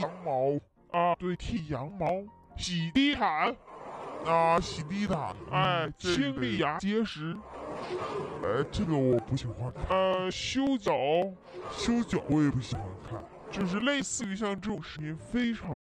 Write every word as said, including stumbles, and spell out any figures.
羊毛啊，对，剃羊毛，洗地毯啊，洗地毯， 哎， 这清理牙结石， 哎，这个我不喜欢看。 呃，修脚， 修脚我也不喜欢看。 就是类似于像这种视频非常